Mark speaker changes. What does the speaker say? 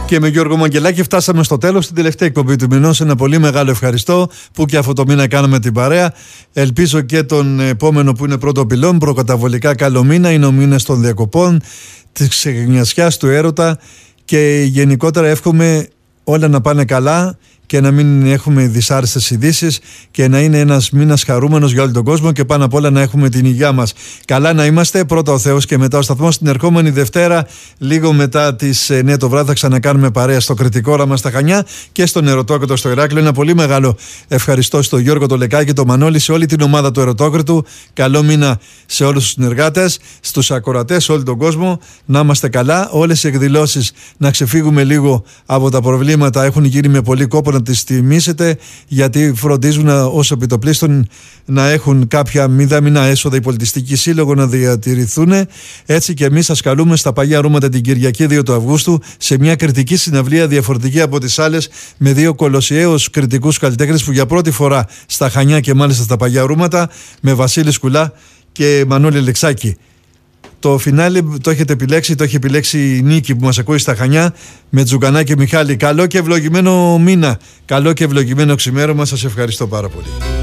Speaker 1: Και με Γιώργο Μαγγελάκη φτάσαμε στο τέλος, στην τελευταία εκπομπή του μηνός. Ένα πολύ μεγάλο ευχαριστώ που και αυτό το μήνα κάναμε την παρέα. Ελπίζω και τον επόμενο που είναι πρώτο πυλόν, προκαταβολικά καλό μήνα. Είναι ο μήνας των διακοπών, της ξεγνιασιάς, του έρωτα, και γενικότερα εύχομαι όλα να πάνε καλά και να μην έχουμε δυσάρεστες ειδήσεις και να είναι ένας μήνας χαρούμενος για όλο τον κόσμο και πάνω απ' όλα να έχουμε την υγειά μας. Καλά να είμαστε, πρώτα ο Θεός και μετά ο σταθμός. Την ερχόμενη Δευτέρα, λίγο μετά τις 9 το βράδυ, θα ξανακάνουμε παρέα στο Κρητικό Όραμα στα Χανιά και στον Ερωτόκριτο στο Ηράκλειο. Ένα πολύ μεγάλο ευχαριστώ στον Γιώργο το Λεκάκη, τον Μανώλη, σε όλη την ομάδα του Ερωτόκριτου. Καλό μήνα σε όλους τους συνεργάτες, στους ακροατές, σε όλο τον κόσμο. Να είμαστε καλά. Όλες οι εκδηλώσεις να ξεφύγουμε λίγο από τα προβλήματα. Έχουν γίνει με πολύ κόπο, να τις τιμήσετε, γιατί φροντίζουν όσο επιτοπλίστων να έχουν κάποια μηδαμινά έσοδα οι πολιτιστικοί σύλλογοι να διατηρηθούν. Έτσι και εμείς σας καλούμε στα Παγιά Ρούματα την Κυριακή 2 του Αυγούστου σε μια κριτική συναυλία διαφορετική από τις άλλες, με δύο κολοσιαίους κριτικούς καλλιτέχνες που για πρώτη φορά στα Χανιά και μάλιστα στα Παγιά Ρούματα, με Βασίλη Σκουλά και Μανώλη Λεξάκη. Το φινάλι το έχετε επιλέξει, το έχει επιλέξει η Νίκη που μας ακούει στα Χανιά, με Τζουγκανά και Μιχάλη. Καλό και ευλογημένο μήνα, καλό και ευλογημένο ξημέρωμα. Σας ευχαριστώ πάρα πολύ.